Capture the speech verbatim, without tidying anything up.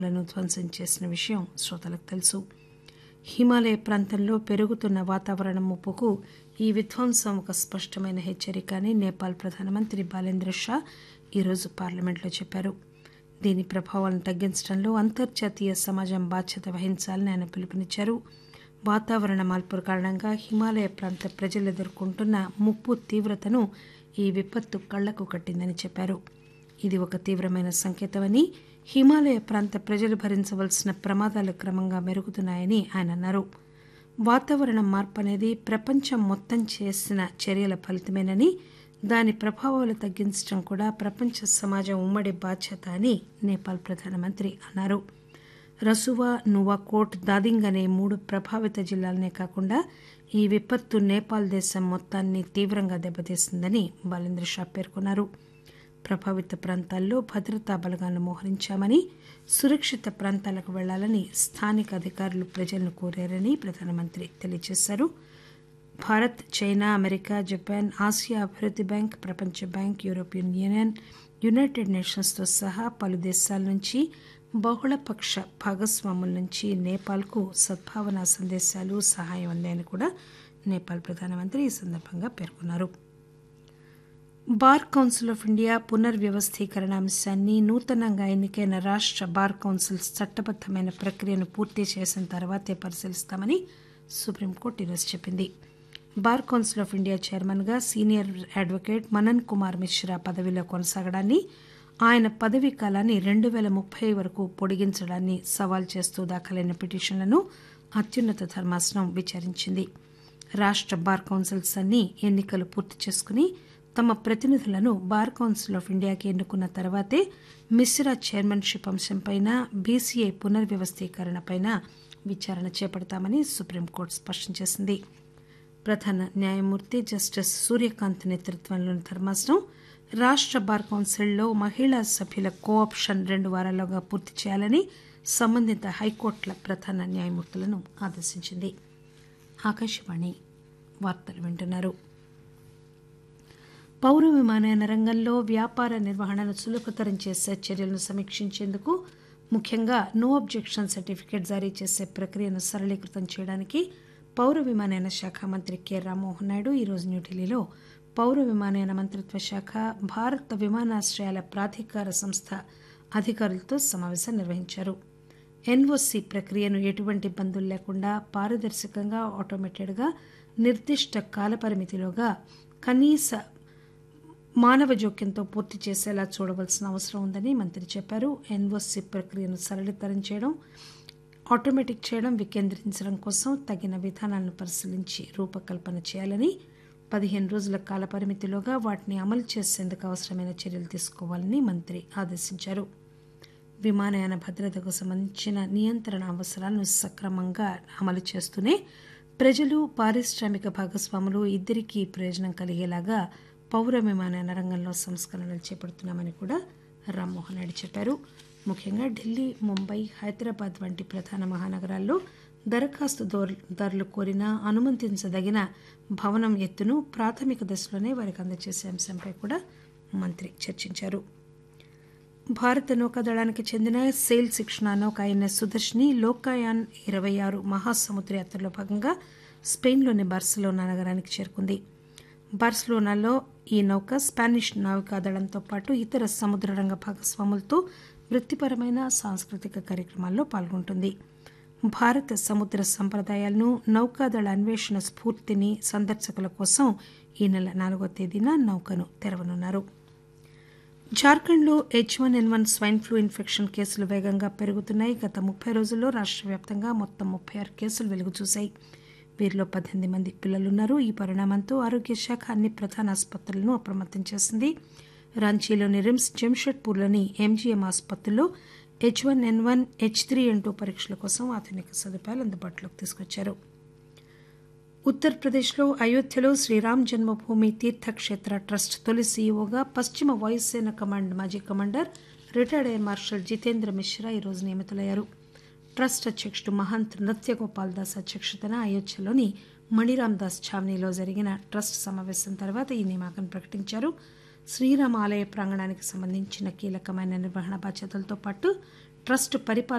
లను ధ్వంసం చేసిన విషయం శ్రోతలకు తెలుసు. హిమాలయ ప్రాంతంలో పెరుగుతున్న వాతావరణ ముప్పుకు ఈ విధ్వంసం ఒక స్పష్టమైన హెచ్చరిక అని నేపాల్ ప్రధానమంత్రి బాలేంద్ర షా ఈరోజు పార్లమెంట్లో చెప్పారు. దీని ప్రభావాలను తగ్గించడంలో అంతర్జాతీయ సమాజం బాధ్యత వహించాలని ఆయన పిలుపునిచ్చారు. వాతావరణ మార్పుల కారణంగా హిమాలయ ప్రాంత ప్రజలు ఎదుర్కొంటున్న ముప్పు తీవ్రతను ఈ విపత్తు కళ్లకు కట్టిందని చెప్పారు. ఇది ఒక తీవ్రమైన సంకేతమని, హిమాలయ ప్రాంత ప్రజలు భరించవలసిన ప్రమాదాలు క్రమంగా మెరుగుతున్నాయని ఆయన అన్నారు. వాతావరణ మార్పు అనేది ప్రపంచం మొత్తం చేసిన చర్యల ఫలితమేనని, దాని ప్రభావాలు తగ్గించడం కూడా ప్రపంచ సమాజం ఉమ్మడి బాధ్యత అని నేపాల్ ప్రధానమంత్రి అన్నారు. రసువా, నువాకోట్, దాదింగ్ అనే మూడు ప్రభావిత జిల్లాలనే కాకుండా ఈ విపత్తు నేపాల్ దేశం మొత్తాన్ని తీవ్రంగా దెబ్బతీసిందని బాలేంద్ర షా పేర్కొన్నారు. ప్రభావిత ప్రాంతాల్లో భద్రతా బలగాలను మోహరించామని, సురక్షిత ప్రాంతాలకు వెళ్లాలని స్థానిక అధికారులు ప్రజలను కోరారని ప్రధానమంత్రి తెలియజేశారు. Bharat, China, America, Japan, Asia అభివృద్ది బ్యాంక్, ప్రపంచ బ్యాంక్, యూరోపియన్ యూనియన్, యునైటెడ్ నేషన్స్తో సహా పలు దేశాల నుంచి, బహుళపక్ష భాగస్వాముల నుంచి నేపాల్కు సద్భావనా సందేశాలు, సహాయం అందాయని కూడా నేపాల్ ప్రధానమంత్రి ఈ సందర్భంగా పేర్కొన్నారు. బార్ కౌన్సిల్ ఆఫ్ ఇండియా పునర్వ్యవస్థీకరణ అంశాన్ని నూతనంగా ఎన్నికైన రాష్ట బార్ కౌన్సిల్స్ చట్టబద్దమైన ప్రక్రియను పూర్తి చేసిన తర్వాతే పరిశీలిస్తామని సుప్రీంకోర్టు ఈరోజు చెప్పింది. బార్ కౌన్సిల్ ఆఫ్ ఇండియా చైర్మన్గా సీనియర్ అడ్వకేట్ మనన్ కుమార్ మిశ్రా పదవిలో కొనసాగడాన్ని, ఆయన పదవీ కాలాన్ని రెండు పేల ముప్పై వరకు పొడిగించడాన్ని సవాల్ చేస్తూ దాఖలైన పిటిషన్లను అత్యున్నత ధర్మాసనం విచారించింది. రాష్ట బార్ కౌన్సిల్స్ అన్ని ఎన్నికలు పూర్తి చేసుకుని తమ ప్రతినిధులను బార్ కౌన్సిల్ ఆఫ్ ఇండియాకి ఎన్నుకున్న తర్వాతే మిశ్రా చైర్మన్షిప్ అంశంపైన, బీసీఐ పునర్వ్యవస్థీకరణపైన విచారణ చేపడతామని సుప్రీంకోర్టు స్పష్టం చేసింది. ప్రధాన న్యాయమూర్తి జస్టిస్ సూర్యకాంత్ నేతృత్వంలోని ధర్మాసనం రాష్ట బార్ కౌన్సిల్లో మహిళా సభ్యుల కో ఆప్షన్ రెండు వారాల్లోగా పూర్తి చేయాలని సంబంధిత హైకోర్టుల ప్రధాన న్యాయమూర్తులను ఆదేశించింది. ఆకాశవాణి వార్తలు వింటున్నారు. పౌర విమానయాన రంగంలో వ్యాపార నిర్వహణను సులభతరం చేసే చర్యలను సమీక్షించేందుకు, ముఖ్యంగా నో అబ్జెక్షన్ సర్టిఫికేట్ జారీ చేసే ప్రక్రియను సరళీకృతం చేయడానికి పౌర విమానయాన శాఖ మంత్రి కె రామ్మోహన్ నాయుడు ఈరోజు న్యూఢిల్లీలో పౌర విమానయాన మంత్రిత్వ శాఖ, భారత విమానాశ్రయాల ప్రాధికార సంస్థ అధికారులతో సమావేశం నిర్వహించారు. ఎన్ఓసీ ప్రక్రియను ఎటువంటి ఇబ్బందులు లేకుండా పారదర్శకంగా, ఆటోమేటెడ్గా, నిర్దిష్ట కాలపరిమితిలోగా, కనీస మానవ జోక్యంతో పూర్తి చేసేలా చూడవలసిన అవసరం ఉందని మంత్రి చెప్పారు. ఎన్ఓసీ ప్రక్రియను సరళీతరం చేయడం, ఆటోమేటిక్ చేయడం, వికేంద్రీకరించడం కోసం తగిన విధానాలను పరిశీలించి రూపకల్పన చేయాలని, పదిహేను రోజుల కాలపరిమితిలోగా వాటిని అమలు చేసేందుకు అవసరమైన చర్యలు తీసుకోవాలని మంత్రి ఆదేశించారు. విమానయాన భద్రతకు సంబంధించిన నియంత్రణ అవసరాలను సక్రమంగా అమలు చేస్తూనే ప్రజలు, పారిశ్రామిక భాగస్వాములు ఇద్దరికీ ప్రయోజనం కలిగేలాగా పౌర విమానయాన రంగంలో సంస్కరణలు చేపడుతున్నామని కూడా రామ్మోహన్ నాయుడు చెప్పారు. ముఖ్యంగా ఢిల్లీ, ముంబై, హైదరాబాద్ వంటి ప్రధాన మహానగరాల్లో దరఖాస్తుదారులు కోరిన అనుమతించదగిన భవనం ఎత్తును ప్రాథమిక దశలోనే వారికి అందజేసే అంశంపై కూడా మంత్రి చర్చించారు. భారత నౌకాదళానికి చెందిన సెయిల్ శిక్షణ నౌక ఐఎన్ఎస్ సుదర్శిని లోకాయాన్ ఇరవై ఆరు మహాసముద్ర యాత్రలో భాగంగా స్పెయిన్లోని బార్సిలోనా నగరానికి చేరుకుంది. బార్సిలోనాలో ఈ నౌక స్పానిష్ నౌకాదళంతో పాటు ఇతర సముద్ర రంగ భాగస్వాములతో వృత్తిపరమైన, సాంస్కృతిక కార్యక్రమాల్లో పాల్గొంటుంది. భారత సముద్ర సంప్రదాయాలను, నౌకాదళ అన్వేషణ స్ఫూర్తిని సందర్శకుల కోసం ఈ నెల నాలుగో తేదీన నౌకను తెరవనున్నారు. జార్ఖండ్లో హెచ్ వన్ ఎన్ వన్ స్వైన్ ఫ్లూ ఇన్ఫెక్షన్ కేసులు వేగంగా పెరుగుతున్నాయి. గత ముప్పై రోజుల్లో రాష్ట్ర వ్యాప్తంగా మొత్తం ముప్పై ఆరు కేసులు వెలుగు చూశాయి. వీరిలో పద్దెనిమిది మంది పిల్లలున్నారు. ఈ పరిణామంతో ఆరోగ్య శాఖ అన్ని ప్రధాన ఆసుపత్రులను అప్రమత్తం చేసింది. రాంచీలోని రిమ్స్, జంషెడ్పూర్లోని ఎంజీఎం ఆసుపత్రుల్లో హెచ్ వన్ ఎన్ వన్, హెచ్ త్రీ ఎన్ టూ పరీక్షల కోసం ఆధునిక సదుపాయాలు అందుబాటులోకి తీసుకొచ్చారు. ఉత్తరప్రదేశ్లో అయోధ్యలో శ్రీరామ్ జన్మభూమి తీర్థక్షేత్ర ట్రస్ట్ తొలి సీఈఓగా పశ్చిమ వాయుసేన కమాండ్ మాజీ commander retired air marshal Jitendra Mishra ఈరోజు నియమితులయ్యారు. ట్రస్ట్ అధ్యక్షుడు మహంత్ నృత్యగోపాల్ దాస్ అధ్యక్షతన అయోధ్యలోని మణిరామ్ దాస్ ఛావ్నీలో జరిగిన ట్రస్ట్ సమావేశం తర్వాత ఈ నియామకం ప్రకటించారు. శ్రీరామ ఆలయ ప్రాంగణానికి సంబంధించిన కీలకమైన నిర్వహణ బాధ్యతలతో పాటు ట్రస్ట్ పరిపాలన